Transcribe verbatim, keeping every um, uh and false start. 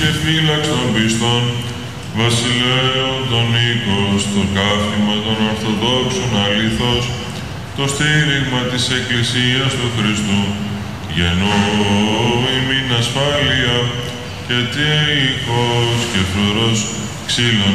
Και φύλαξ των πιστών, βασιλέων των οίκων, το καύχημα των Ορθοδόξων αλήθως, το στήριγμα της Εκκλησίας του Χριστού, γεννώ ημίν ασφάλεια και τείχος και φρουρός ξύλων